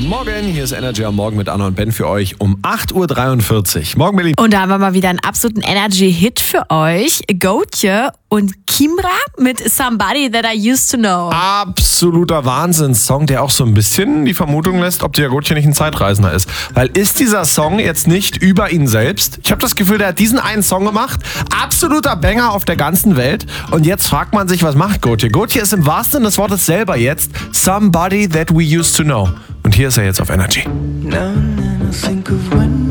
Morgen, hier ist Energy am Morgen mit Anna und Ben für euch um 8.43 Uhr. Morgen, Berlin. Und da haben wir mal wieder einen absoluten Energy-Hit für euch. Gotye und Kimra mit Somebody That I Used to Know. Absoluter Wahnsinnssong, der auch so ein bisschen die Vermutung lässt, ob der Gotye nicht ein Zeitreisender ist. Weil ist dieser Song jetzt nicht über ihn selbst? Ich habe das Gefühl, der hat diesen einen Song gemacht. Absoluter Banger auf der ganzen Welt. Und jetzt fragt man sich, was macht Gotye? Gotye ist im wahrsten Sinne des Wortes selber jetzt Somebody That We Used to Know. Und hier ist er jetzt auf Energy. Now and then I think of when